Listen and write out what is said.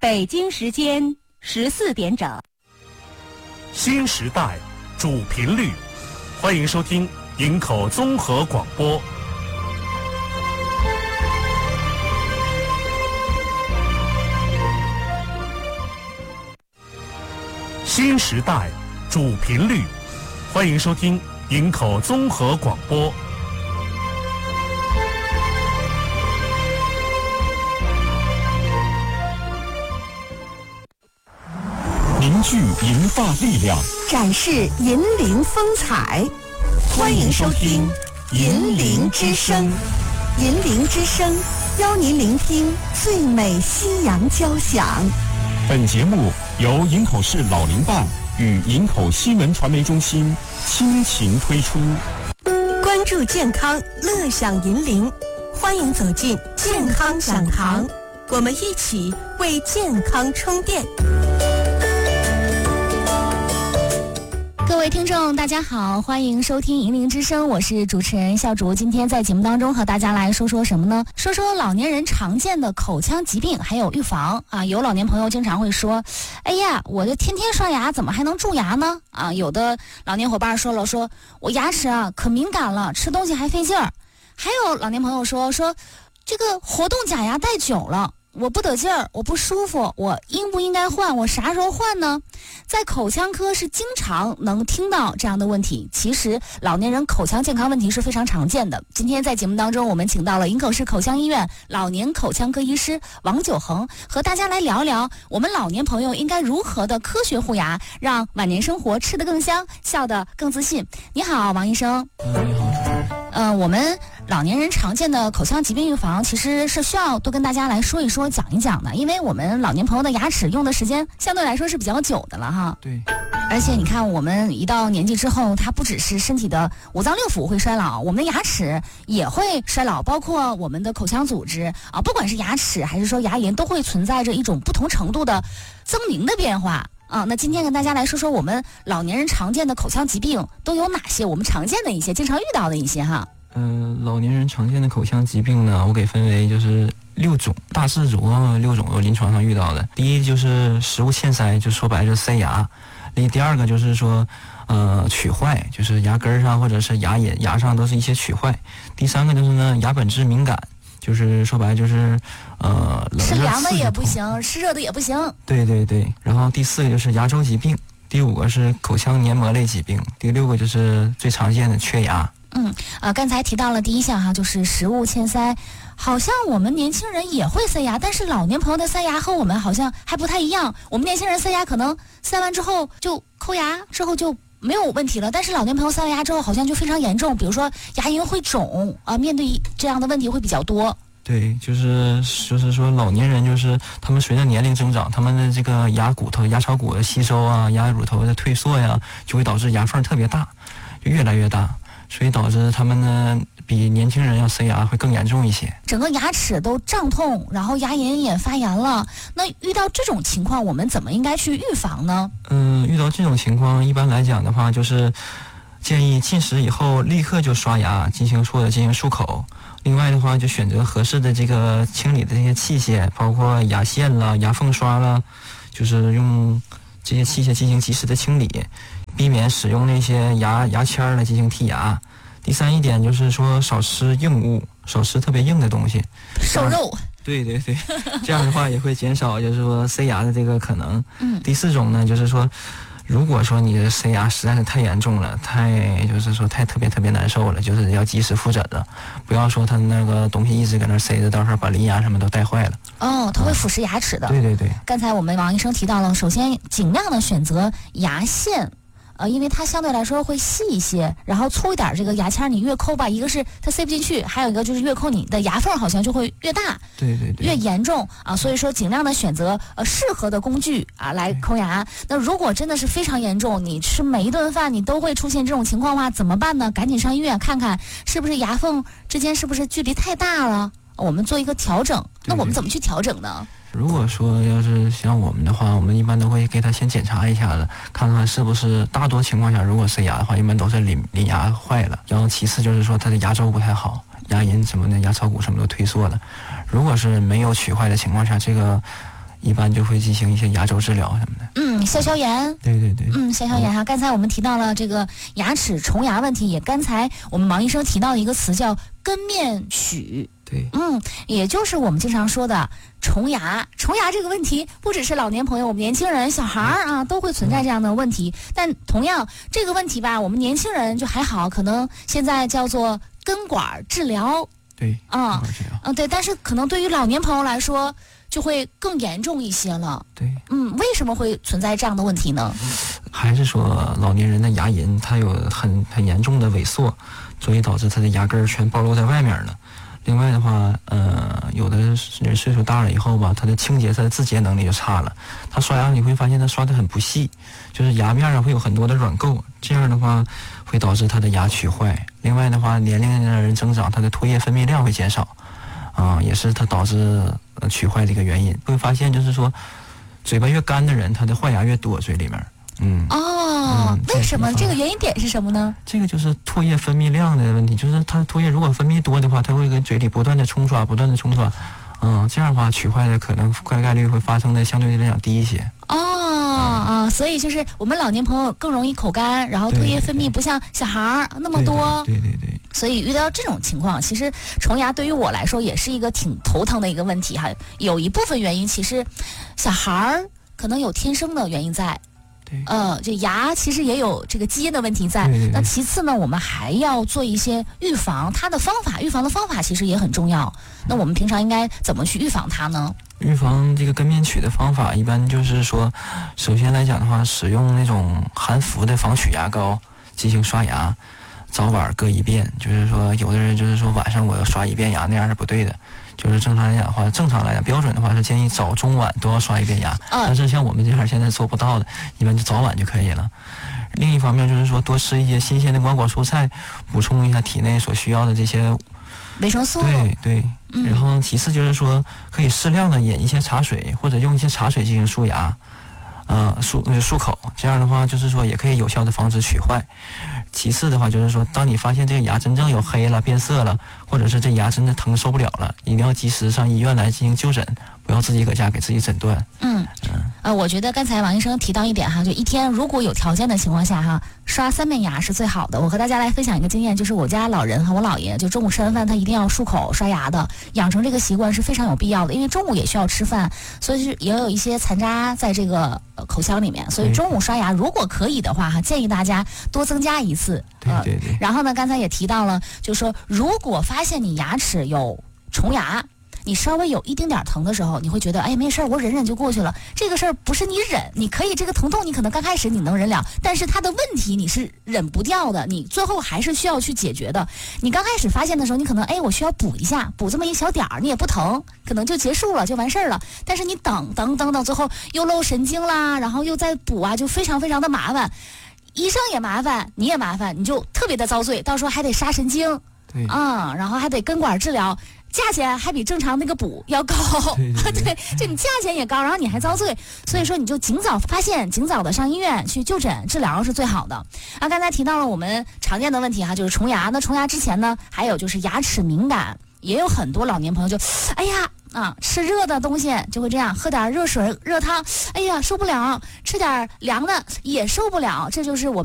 北京时间14点整。 新时代主频率，欢迎收听营口综合广播。新时代主频率，欢迎收听营口综合广播。凝聚银发力量， 展示银铃风采。欢迎收听银铃之声。银铃之声邀您聆听最美西洋交响。 本节目由营口市老龄办与营口新闻传媒中心倾情推出。 关注健康，乐享银铃，欢迎走进健康讲堂，我们一起为健康充电。 各位听众大家好，欢迎收听银铃之声，我是主持人笑竹。今天在节目当中和大家来说说什么呢？说说老年人常见的口腔疾病还有预防啊。有老年朋友经常会说，哎呀，我这天天刷牙怎么还能蛀牙呢？啊，有的老年伙伴说了，说我牙齿啊可敏感了，吃东西还费劲儿。还有老年朋友说这个活动假牙戴久了，我不得劲儿，我不舒服，我应不应该换？我啥时候换呢？在口腔科是经常能听到这样的问题。其实老年人口腔健康问题是非常常见的。今天在节目当中，我们请到了营口市口腔医院老年口腔科医师王九恒，和大家来聊聊我们老年朋友应该如何的科学护牙，让晚年生活吃得更香，笑得更自信。你好，王医生。 你好。 我们老年人常见的口腔疾病预防其实是需要多跟大家来说一说讲一讲的，因为我们老年朋友的牙齿用的时间相对来说是比较久的了哈。 对， 而且你看我们一到年纪之后，它不只是身体的五脏六腑会衰老，我们的牙齿也会衰老，包括我们的口腔组织啊，不管是牙齿还是说牙龈，都会存在着一种不同程度的增龄的变化啊。那今天跟大家来说说我们老年人常见的口腔疾病都有哪些，我们常见的一些经常遇到的一些哈。 老年人常见的口腔疾病呢，我给分为就是6种，大致主要6种，我临床上遇到的。第一就是食物嵌塞，就说白了就是塞牙。第二个就是说龋坏，就是牙根上或者是牙龈牙上都是一些龋坏。第三个就是呢牙本质敏感，就是说白了就是是凉的也不行，是热的也不行。 对对对。然后第4个就是牙周疾病，第5个是口腔黏膜类疾病，第6个就是最常见的缺牙。 刚才提到了第一项哈，就是食物嵌塞。好像我们年轻人也会塞牙，但是老年朋友的塞牙和我们好像还不太一样。我们年轻人塞牙可能塞完之后就抠牙，之后就没有问题了，但是老年朋友塞完牙之后好像就非常严重，比如说牙龈会肿啊，面对这样的问题会比较多。 对，就是说老年人就是他们随着年龄增长，他们的这个牙骨头、牙槽骨的吸收啊，牙乳头的退缩呀，就会导致牙缝特别大，就越来越大，所以导致他们呢比年轻人要塞牙会更严重一些， 整个牙齿都胀痛，然后牙龈也发炎了。那遇到这种情况，我们怎么应该去预防呢？ 遇到这种情况，一般来讲的话，就是建议进食以后立刻就刷牙，进行漱口。另外的话，就选择合适的这个清理的这些器械，包括牙线啦、牙缝刷啦，就是用这些器械进行及时的清理，避免使用那些牙签来进行剔牙。第3一点就是说少吃硬物，少吃特别硬的东西， 瘦肉。 对对对，这样的话也会减少就是说塞牙的这个可能。第4种呢，就是说如果说你的塞牙实在是太严重了，就是说特别难受了，就是要及时复诊了，不要说他那个东西一直搁那塞着，到时候把邻牙什么都带坏了。 它会腐蚀牙齿的。 对对对。 刚才我们王医生提到了，首先尽量的选择牙线。因为它相对来说会细一些，然后粗一点这个牙签你越抠吧，一个是它塞不进去，还有一个就是越抠你的牙缝好像就会越大， 对对对， 越严重啊。所以说尽量的选择适合的工具啊来抠牙。那如果真的是非常严重，你吃每一顿饭你都会出现这种情况的话，怎么办呢？赶紧上医院看看是不是牙缝之间是不是距离太大了，我们做一个调整。那我们怎么去调整呢？ 如果说要是像我们的话，我们一般都会给他先检查一下子，看看是不是大多情况下如果塞牙的话，一般都是邻牙坏了，然后其次就是说他的牙周不太好，牙龈什么的牙槽骨什么都退缩了。如果是没有龋坏的情况下，这个一般就会进行一些牙周治疗什么的。 消炎。 对对对。 消炎哈。刚才我们提到了这个牙齿虫牙问题，也刚才我们王医生提到一个词叫根面龋。 对。 也就是我们经常说的虫牙。虫牙这个问题不只是老年朋友，我们年轻人、小孩啊都会存在这样的问题。但同样这个问题吧，我们年轻人就还好，可能现在叫做根管治疗。 对。 对，但是可能对于老年朋友来说就会更严重一些了。 对。 为什么会存在这样的问题呢？ 还是说老年人的牙龈它有很严重的萎缩，所以导致他的牙根全暴露在外面了。另外的话，有的人岁数大了以后吧，他的清洁、他的自洁能力就差了。他刷牙你会发现他刷得很不细，就是牙面上会有很多的软垢，这样的话会导致他的牙龋坏。另外的话，年龄的人增长，他的唾液分泌量会减少，也是他导致龋坏的一个原因。会发现就是说，嘴巴越干的人，他的坏牙越多，嘴里面。 为什么？这个原因点是什么呢？ 这个就是唾液分泌量的问题，就是它唾液如果分泌多的话，它会跟嘴里不断的冲刷，这样的话龋坏的可能概率会发生的相对来讲低一些。 所以就是我们老年朋友更容易口干，然后唾液分泌不像小孩儿那么多。 对。 所以遇到这种情况，其实虫牙对于我来说也是一个挺头疼的一个问题哈。有一部分原因其实小孩儿可能有天生的原因在。这牙其实也有这个基因的问题在。那其次呢，我们还要做一些预防，预防的方法其实也很重要。那我们平常应该怎么去预防它呢？ 预防这个根面龋的方法，一般就是说，首先来讲的话，使用那种含氟的防龋牙膏进行刷牙，早晚各一遍。就是说，有的人就是说晚上我要刷一遍牙，那样是不对的。就是正常来讲的话，标准的话是建议早中晚都要刷一遍牙。但是像我们这样现在做不到的，一般就早晚就可以了。另一方面就是说，多吃一些新鲜的瓜果蔬菜，补充一下体内所需要的这些维生素。 对。然后其次就是说，可以适量的饮一些茶水，或者用一些茶水进行漱牙。漱口，这样的话就是说也可以有效的防止龋坏。其次的话就是说，当你发现这个牙真正有黑了、变色了，或者是这牙真的疼受不了了，一定要及时上医院来进行就诊，不要自己搁家给自己诊断。 我觉得刚才王医生提到一点哈，就一天如果有条件的情况下哈，刷3遍牙是最好的。我和大家来分享一个经验，就是我家老人我姥爷就中午吃完饭他一定要漱口刷牙的，养成这个习惯是非常有必要的，因为中午也需要吃饭，所以也有一些残渣在这个口腔里面，所以中午刷牙如果可以的话建议大家多增加一次。 对。 然后呢，刚才也提到了，就是说如果发现你牙齿有虫牙，你稍微有一丁点疼的时候，你会觉得没事，我忍忍就过去了。这个事儿不是你忍，你可以这个疼痛你可能刚开始你能忍了，但是它的问题你是忍不掉的，你最后还是需要去解决的。你刚开始发现的时候，你可能我需要补一下，补这么一小点儿，你也不疼，可能就结束了，就完事儿了。但是你等，最后又漏神经啦，然后又再补啊，就非常非常的麻烦。医生也麻烦，你也麻烦，你就特别的遭罪，到时候还得杀神经。然后还得根管治疗，价钱还比正常那个补要高。对，就你价钱也高，然后你还遭罪，所以说你就尽早发现，尽早的上医院去就诊治疗是最好的。刚才提到了我们常见的问题哈，就是虫牙。那虫牙之前呢，还有就是牙齿敏感，也有很多老年朋友就吃热的东西就会这样，喝点热水热汤受不了，吃点凉的也受不了，这就是我